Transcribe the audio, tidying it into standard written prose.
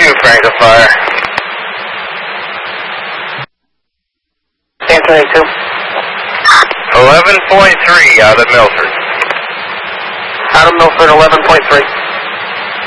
Franklin Fire. Anthony 2. 11.3 out of Milford. Out of Milford, 11.3.